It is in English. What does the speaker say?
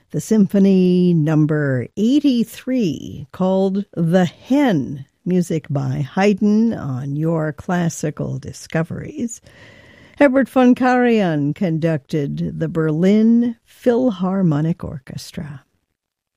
the Symphony Number 83, called The Hen, music by Haydn on Your Classical Discoveries. Herbert von Karajan conducted the Berlin Philharmonic Orchestra.